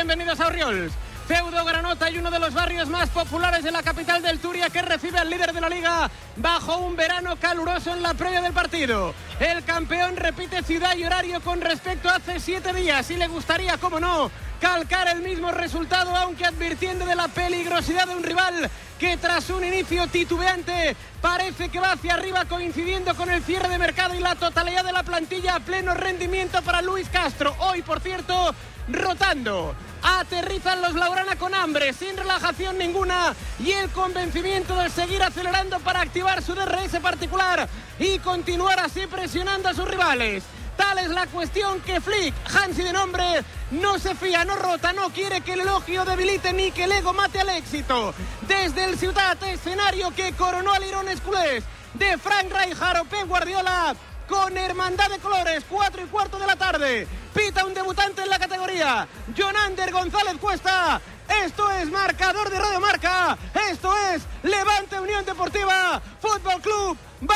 bienvenidos a Orriols. Feudo Granota y uno de los barrios más populares de la capital del Turia, que recibe al líder de la liga bajo un verano caluroso en la previa del partido. El campeón repite ciudad y horario con respecto a hace 7 días y le gustaría, como no, calcar el mismo resultado, aunque advirtiendo de la peligrosidad de un rival que tras un inicio titubeante parece que va hacia arriba, coincidiendo con el cierre de mercado y la totalidad de la plantilla a pleno rendimiento para Luis Castro. Hoy, por cierto, rotando. Aterrizan los blaugrana con hambre, sin relajación ninguna y el convencimiento de seguir acelerando para activar su DRS particular y continuar así presionando a sus rivales. Tal es la cuestión que Flick, Hansi de nombre, no se fía, no rota, no quiere que el elogio debilite ni que el ego mate al éxito. Desde el Ciutat, escenario que coronó al Lirones culés de Frank Rijkaard o Pep Guardiola, con hermandad de colores, 4:15 de la tarde. Pita un debutante en la categoría, Jonander González Cuesta. Esto es marcador de Radio Marca. Esto es Levante Unión Deportiva Fútbol Club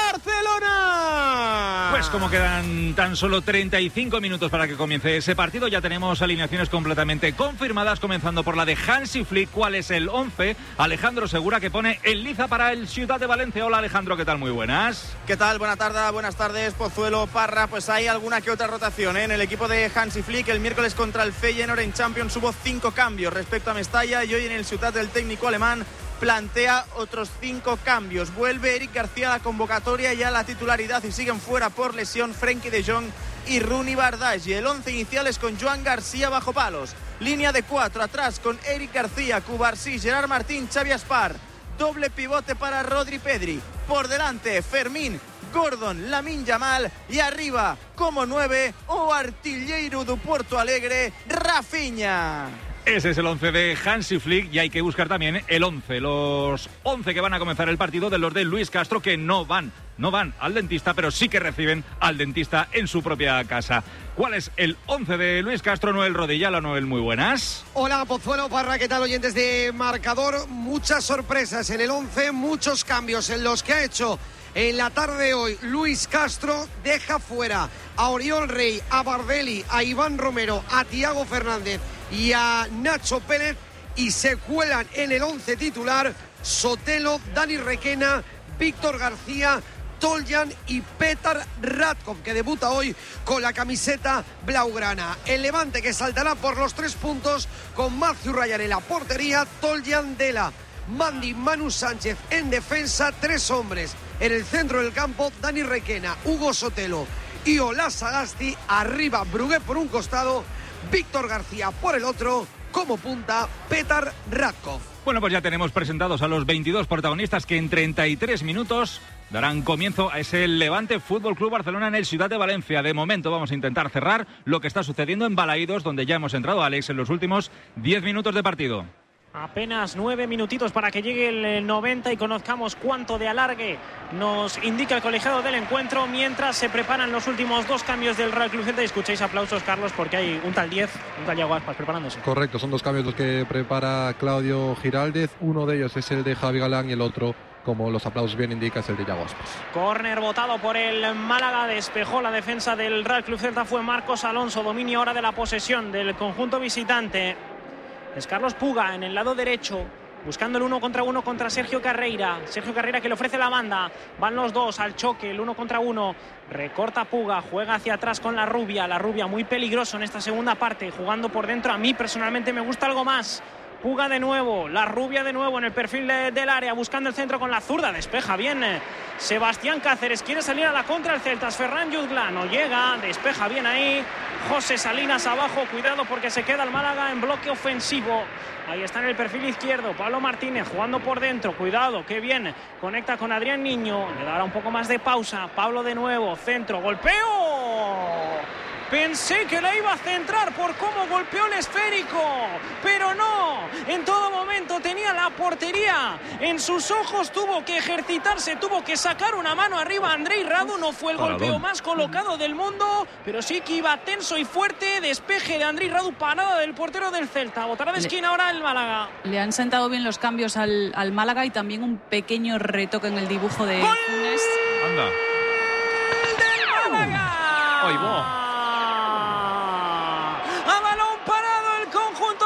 Barcelona. Pues como quedan tan solo 35 minutos para que comience ese partido, ya tenemos alineaciones completamente confirmadas, comenzando por la de Hansi Flick. ¿Cuál es el 11? Alejandro Segura, que pone el liza para el Ciutat de Valencia. Hola Alejandro, ¿qué tal? Muy buenas. ¿Qué tal? Buenas tardes, Pozuelo, Parra. Pues hay alguna que otra rotación en el equipo de Hansi Flick. El miércoles contra el Feyenoord en Champions hubo 5 cambios respecto a Mestalla, y hoy en el Ciutat del técnico alemán plantea otros 5 cambios. Vuelve Eric García a la convocatoria y a la titularidad, y siguen fuera por lesión Frenkie de Jong y Rooney Bardghji. El 11 inicial es con Joan García bajo palos. Línea de 4 atrás con Eric García, Cubarsí, Gerard Martín, Xavi Aspar. Doble pivote para Rodri Pedri. Por delante Fermín, Gordon, Lamine Yamal, y arriba como 9 o artilleiro do Porto Alegre, Rafinha. Ese es el 11 de Hansi Flick, y hay que buscar también el 11, los 11 que van a comenzar el partido, de los de Luis Castro, que no van al dentista, pero sí que reciben al dentista en su propia casa. ¿Cuál es el 11 de Luis Castro? Noel Rodilla. Noel, muy buenas. Hola Pozuelo, Parra, ¿qué tal, oyentes de Marcador? Muchas sorpresas en el 11, muchos cambios en los que ha hecho en la tarde de hoy Luis Castro. Deja fuera a Oriol Rey, a Bardelli, a Iván Romero, a Thiago Fernández y a Nacho Pérez, y se cuelan en el 11 titular Sotelo, Dani Requena, Víctor García, Toljan y Petar Radkov, que debuta hoy con la camiseta blaugrana. El Levante, que saltará por los 3 puntos con Matthew Ryan en la portería, Toljan, Dela, Mandy, Manu Sánchez en defensa. 3 hombres en el centro del campo: Dani Requena, Hugo Sotelo y Ola Sagasti. Arriba Brugué por un costado, Víctor García por el otro, como punta Petar Radkov. Bueno, pues ya tenemos presentados a los 22 protagonistas que en 33 minutos darán comienzo a ese Levante Fútbol Club Barcelona en el Ciutat de Valencia. De momento vamos a intentar cerrar lo que está sucediendo en Balaídos, donde ya hemos entrado, Alex, en los últimos 10 minutos de partido. Apenas 9 minutitos para que llegue el 90 y conozcamos cuánto de alargue nos indica el colegiado del encuentro, mientras se preparan los últimos 2 cambios del Real Club Celta. Y escuchéis aplausos, Carlos, porque hay un tal 10, un tal Iago Aspas preparándose. Correcto, son 2 cambios los que prepara Claudio Giraldez. Uno de ellos es el de Javi Galán y el otro, como los aplausos bien indican, es el de Iago Aspas. Córner botado por el Málaga, despejó la defensa del Real Club Celta, fue Marcos Alonso. Dominio ahora de la posesión del conjunto visitante. Es Carlos Puga en el lado derecho, buscando el 1 contra 1 contra Sergio Carreira. Sergio Carreira, que le ofrece la banda. Van los dos al choque, el 1 contra 1. Recorta Puga, juega hacia atrás con la Rubia. La Rubia muy peligroso en esta segunda parte, jugando por dentro. A mí personalmente me gusta algo más. Puga de nuevo, la Rubia de nuevo en el perfil del área, buscando el centro con la zurda. Despeja bien Sebastián Cáceres, quiere salir a la contra el Celtas. Ferran Jutgla no llega, despeja bien ahí José Salinas abajo. Cuidado porque se queda el Málaga en bloque ofensivo. Ahí está en el perfil izquierdo Pablo Martínez jugando por dentro. Cuidado, qué bien, conecta con Adrián Niño. Le dará un poco más de pausa. Pablo de nuevo, centro, golpeo. Pensé que la iba a centrar por cómo golpeó el esférico, pero no. En todo momento tenía la portería en sus ojos, tuvo que ejercitarse, tuvo que sacar una mano arriba. Andrei Radu, no fue el golpeo más colocado del mundo, pero sí que iba tenso y fuerte. Despeje de Andrei Radu, parada del portero del Celta. Botará de esquina ahora el Málaga. Le han sentado bien los cambios al Málaga, y también un pequeño retoque en el dibujo de Funes. Anda. ¡Gol del Málaga! ¡Oy, bo!